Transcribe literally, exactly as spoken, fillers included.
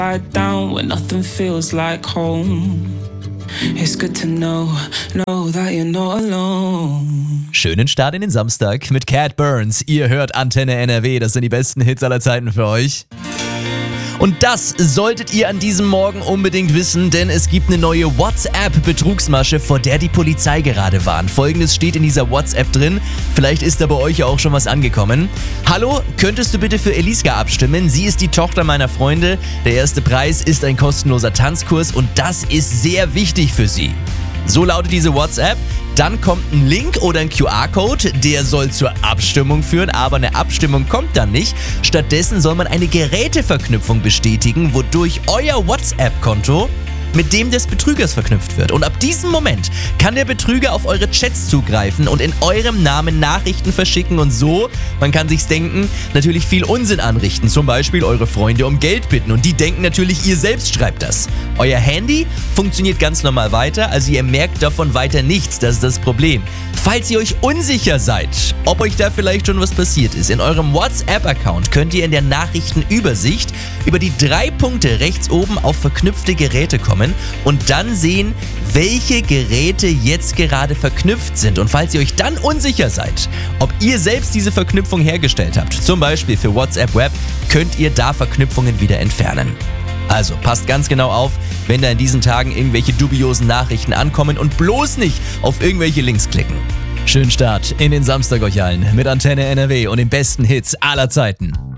down when nothing feels like home. It's good to know, know that you're not alone. Schönen Start in den Samstag mit Cat Burns. Ihr hört Antenne N R W, das sind die besten Hits aller Zeiten für euch. Und das solltet ihr an diesem Morgen unbedingt wissen, denn es gibt eine neue WhatsApp-Betrugsmasche, vor der die Polizei gerade warnt. Folgendes steht in dieser WhatsApp drin, vielleicht ist da bei euch ja auch schon was angekommen. Hallo, könntest du bitte für Eliska abstimmen? Sie ist die Tochter meiner Freunde. Der erste Preis ist ein kostenloser Tanzkurs und das ist sehr wichtig für sie. So lautet diese WhatsApp. Dann kommt ein Link oder ein Q R-Code, der soll zur Abstimmung führen, aber eine Abstimmung kommt dann nicht. Stattdessen soll man eine Geräteverknüpfung bestätigen, wodurch euer WhatsApp-Konto mit dem des Betrügers verknüpft wird. Und ab diesem Moment kann der Betrüger auf eure Chats zugreifen und in eurem Namen Nachrichten verschicken und so, man kann sich's denken, natürlich viel Unsinn anrichten. Zum Beispiel eure Freunde um Geld bitten und die denken natürlich, ihr selbst schreibt das. Euer Handy funktioniert ganz normal weiter, also ihr merkt davon weiter nichts, das ist das Problem. Falls ihr euch unsicher seid, ob euch da vielleicht schon was passiert ist, in eurem WhatsApp-Account könnt ihr in der Nachrichtenübersicht über die drei Punkte rechts oben auf verknüpfte Geräte kommen und dann sehen, welche Geräte jetzt gerade verknüpft sind. Und falls ihr euch dann unsicher seid, ob ihr selbst diese Verknüpfung hergestellt habt, zum Beispiel für WhatsApp Web, könnt ihr da Verknüpfungen wieder entfernen. Also passt ganz genau auf, wenn da in diesen Tagen irgendwelche dubiosen Nachrichten ankommen und bloß nicht auf irgendwelche Links klicken. Schönen Start in den Samstag euch allen mit Antenne N R W und den besten Hits aller Zeiten.